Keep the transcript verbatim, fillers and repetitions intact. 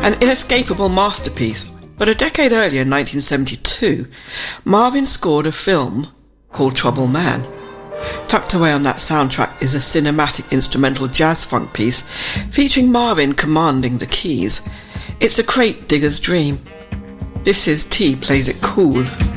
An inescapable masterpiece. But a decade earlier, in nineteen seventy-two, Marvin scored a film called Trouble Man. Tucked away on that soundtrack is a cinematic instrumental jazz funk piece featuring Marvin commanding the keys. It's a crate digger's dream. This is T Plays It Cool.